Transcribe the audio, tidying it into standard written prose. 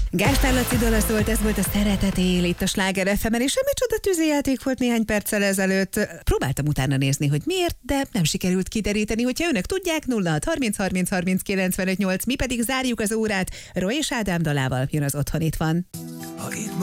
Gáspár Laci dala szólt, ez volt a Szeretet él itt a Sláger FM-en, és semmi csoda tűzijáték volt néhány perccel ezelőtt. Próbáltam utána nézni, hogy miért, de nem sikerült kideríteni. Hogyha önök tudják, 06 30 30 30 95 8, mi pedig zárjuk az órát Roy és Ádám dalával. Jön az Otthon itt van.